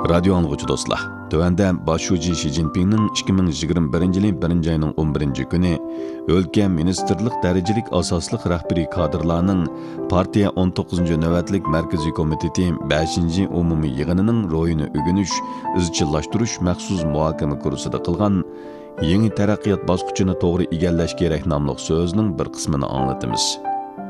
Radio anlıqçı dostlar. Tövəndə Başşuji Xi Jinping'nin 2021 yılın 1 ayının 11 günü өлkə ministerlik dərəcəlik asaslıq rəhbəri kadrlarının partiya 19 növbətlik Mərkəzi Komiteti 5 umumi yığınının royunu ögünüş, izchillashtirish məxsus muhakimə kursida qılğan yeni taraqqiyot bosqichini to'g'ri egallash kerak nomli so'zning bir qismini anglatamiz.